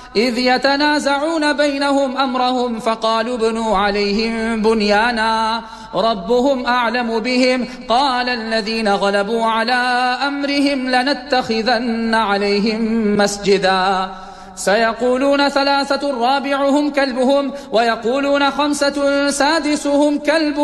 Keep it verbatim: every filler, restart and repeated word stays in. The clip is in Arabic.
إذ يتنازعون بينهم أمرهم فقالوا ابنوا عليهم بنيانا ربهم أعلم بهم قال الذين غلبوا على أمرهم لنتخذن عليهم مسجدا سيقولون ثلاثة رابعهم كلبهم ويقولون خمسة سادسهم كلبهم